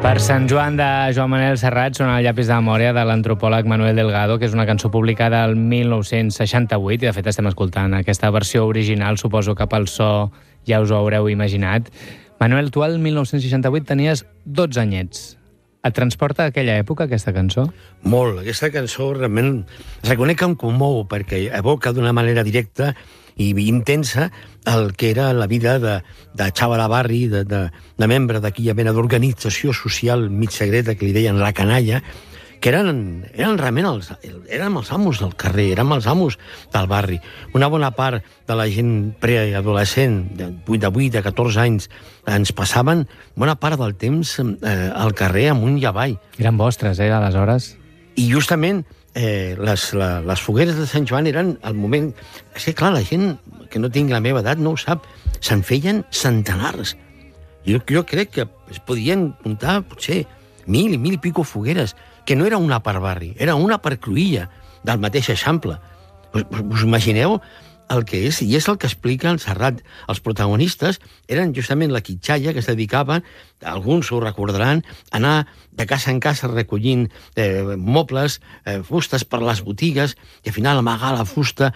Per Sant Joan de Joan Manel Serrat sona el llapis de memòria de l'antropòleg Manuel Delgado, que és una cançó publicada el 1968, i de fet estem escoltant aquesta versió original, suposo que pel so ja us ho haureu imaginat. Manuel, tu el 1968 tenies 12 anyets. Et transporta a aquella època, aquesta cançó? Molt. Aquesta cançó realment reconec que em commou, perquè evoca d'una manera directa i intensa el que era la vida de xaval a barri, de membre d'aquella mena d'organització social mig secreta que li deien la canalla, que eren realment érem els amos del carrer, érem els amos del barri. Una bona part de la gent preadolescent, de 8 a 14 anys, ens passaven bona part del temps al carrer amunt i avall. Eren vostres, aleshores? I justament les fogueres de Sant Joan eren el moment... És que, clar, la gent que no tingui la meva edat no ho sap. Se'n feien centenars. Jo crec que es podien comptar, potser, 1.000 i pico fogueres, que no era una per barri, era una per cruïlla del mateix Eixample. Us imagineu el que és, i és el que explica el Serrat. Els protagonistes eren justament la quitxalla que es dedicaven, alguns ho recordaran, a anar de casa en casa recollint mobles, fustes per les botigues, i al final amagar la fusta,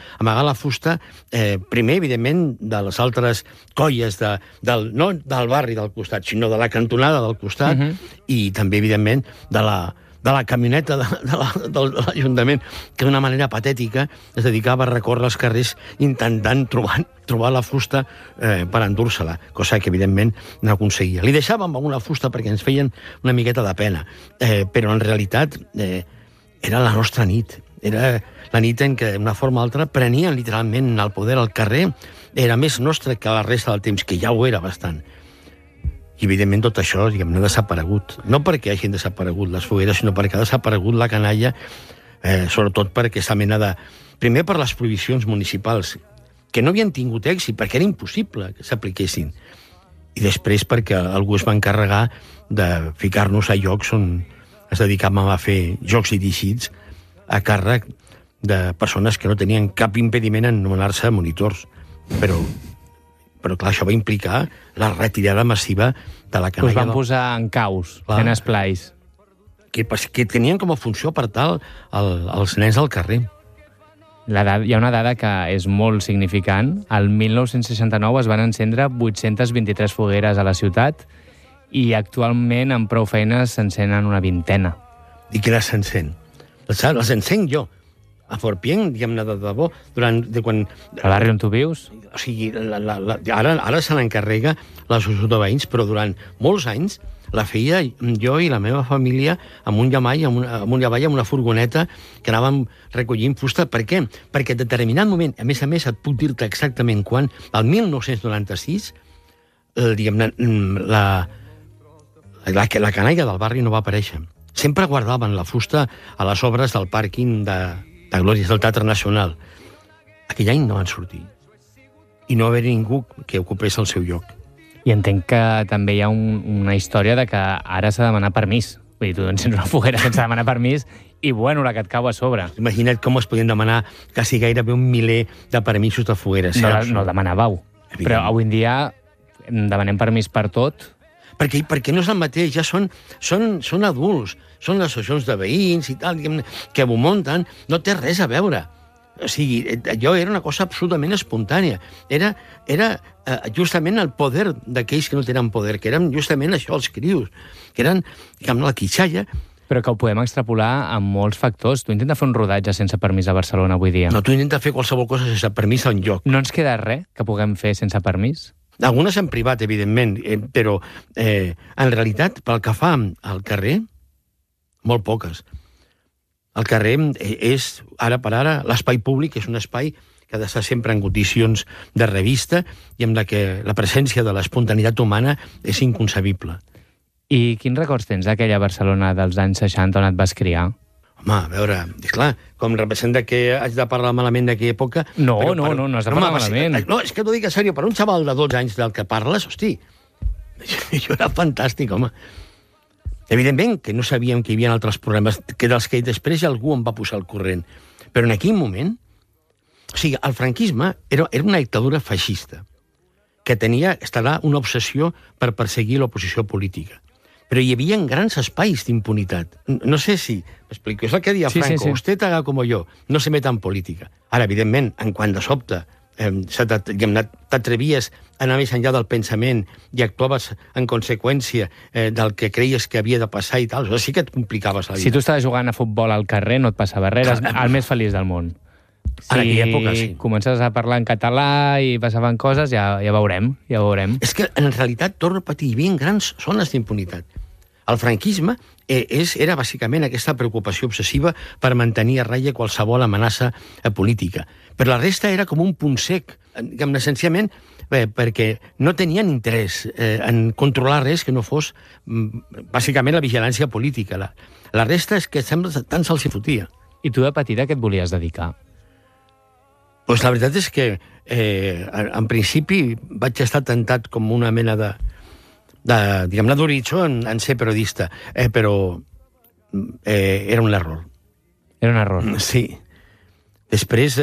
primer, evidentment, de les altres colles, no del barri del costat, sinó de la cantonada del costat, i també, evidentment, de la camioneta de l'Ajuntament, que d'una manera patètica es dedicava a recórrer els carrers intentant trobar la fusta per endur-se-la, cosa que, evidentment, no aconseguia. Li deixàvem alguna fusta perquè ens feien una miqueta de pena, però en realitat era la nostra nit. Era la nit en què, d'una forma o altra, prenien literalment el poder al carrer. Era més nostre que la resta del temps, que ja ho era bastant. I, evidentment, tot això, diguem-ne, ha desaparegut. No perquè hagin desaparegut les fogueres, sinó perquè ha desaparegut la canalla, sobretot perquè aquesta mena de... Primer, per les prohibicions municipals, que no havien tingut èxit, perquè era impossible que s'apliquessin. I després perquè algú es va encarregar de ficar-nos a llocs on es dedicàvem a fer jocs il·lícits a càrrec de persones que no tenien cap impediment en anomenar-se monitors. Però clar, això va implicar la retirada massiva de la canalla. Us van posar en caus, en esplais. Que tenien com a funció per tal els nens al carrer. Hi ha una dada que és molt significant. El 1969 es van encendre 823 fogueres a la ciutat i actualment amb prou feines s'encenen una vintena. I què s'encén? Les encenc jo. A Forpient, diguem-ne, de debò, quan... Al barri on tu vius? O sigui, ara se n'encarrega l'associació de veïns, però durant molts anys la feia jo i la meva família amunt i avall amb una furgoneta que anàvem recollint fusta. Per què? Perquè en determinat moment, a més, et puc dir-te exactament quan, el 1996, diguem-ne, la canalla del barri no va aparèixer. Sempre guardaven la fusta a les obres del pàrquing de Glòries del Teatre Nacional. Aquell any no van sortir. I no va haver ningú que ocupés el seu lloc. I entenc que també hi ha una història de que ara s'ha de demanar permís. Vull dir, tu encens una foguera sense demanar permís i, bueno, la que et cau a sobre. Imagina't com es podien demanar quasi gairebé 1 miler de permisos de fogueres. No el demanàveu. Però avui en dia demanem permís per tot. Perquè no és el mateix, ja són adults, són les associacions de veïns i tal, que ho munten, no té res a veure. O sigui, allò era una cosa absolutament espontània. Era justament el poder d'aquells que no tenen poder, que eren justament això, els crios, que eren, diguem, la quitxalla. Però que ho podem extrapolar amb molts factors. Tu intenta fer un rodatge sense permís a Barcelona avui dia. No, tu intenta fer qualsevol cosa sense permís a un lloc. No ens queda res que puguem fer sense permís? Algunes en privat, evidentment, però en realitat, pel que fa al carrer, molt poques. El carrer és, ara per ara, l'espai públic és un espai que ha d'estar sempre en condicions de revista i amb la que la presència de l'espontaneïtat humana és inconcebible. I quins records tens d'aquella Barcelona dels anys 60 on et vas criar? Home, a veure, esclar, com representa que haig de parlar malament d'aquella època... No has de parlar malament. No, és que t'ho dic en sèrio, per un xaval de 12 anys del que parles, hosti, això era fantàstic, home. Evidentment que no sabíem que hi havia altres problemes, que dels que després algú em va posar al corrent. Però en aquell moment, o sigui, el franquisme era una dictadura feixista, que tenia una obsessió per perseguir l'oposició política. però hi havia grans espais d'impunitat. No sé si m'explico. És el que deia Franco. Sí. Usted haga como yo, no se meta en política. Ara, evidentment, en quan de sobte t'atrevies a anar més enllà del pensament i actuaves en conseqüència del que creies que havia de passar i tal, sí que et complicaves la vida. Si tu estaves jugant a futbol al carrer, no et passava res, eres el més feliç del món. En aquella època, sí. Si comences a parlar en català i passaven coses, ja veurem. És que, en realitat, torno a repetir, hi havia grans zones d'impunitat. El franquisme era bàsicament aquesta preocupació obsessiva per mantenir a ratlla qualsevol amenaça política. Però la resta era com un punt sec, essencialment perquè no tenien interès en controlar res que no fos bàsicament la vigilància política. La resta és que sembla tant se'ls hi fotia. I tu de petita què et volies dedicar? Pues la veritat és que en principi vaig estar tentat com una mena diguem-ne, d'horitzó en ser periodista, però era un error. Era un error. Sí. Després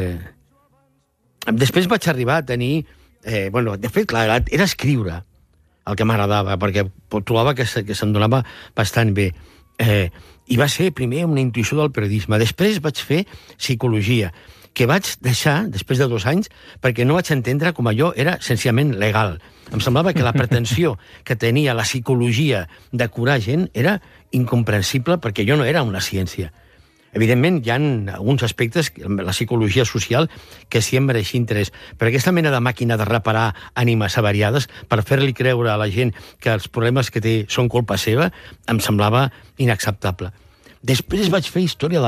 vaig arribar a tenir... de fet, clar, era escriure el que m'agradava, perquè trobava que se'm donava bastant bé. I va ser primer una intuïció del periodisme. Després vaig fer psicologia, que vaig deixar, després de 2 anys, perquè no vaig entendre com allò era senzillament legal. Em semblava que la pretensió que tenia la psicologia de curar gent era incomprensible, perquè jo no era una ciència. Evidentment, hi ha alguns aspectes, la psicologia social, que sí em mereixia interès. Però aquesta mena de màquina de reparar ànimes avariades per fer-li creure a la gent que els problemes que té són culpa seva, em semblava inacceptable. Després vaig fer història de